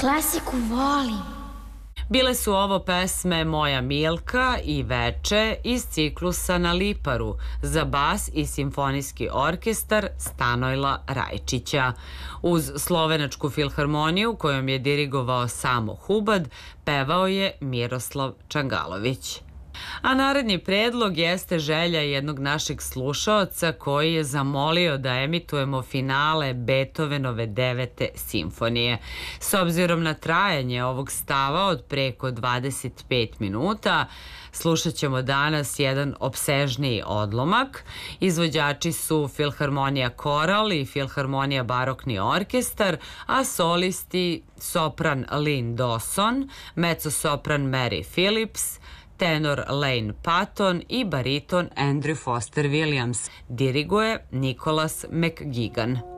Klasiku volim. Bile su ovo pesme Moja Milka i Veče iz ciklusa Na Liparu za bas i simfonijski orkestar Stanojla Rajčića. Uz Slovenačku filharmoniju kojom je dirigovao Samo Hubad, pevao je Miroslav Čangalović. A naredni predlog jeste želja jednog našeg slušaoca koji je zamolio da emitujemo finale Beethovenove 9. simfonije. S obzirom na trajanje ovog stava od preko 25 minuta, slušat ćemo danas jedan opsežniji odlomak. Izvođači su Filharmonija Koral i Filharmonija Barokni orkestar, a solisti sopran Lynn Dawson, mezzosopran Mary Phillips, tenor Lane Patton i bariton Andrew Foster Williams. Diriguje Nicholas McGuigan.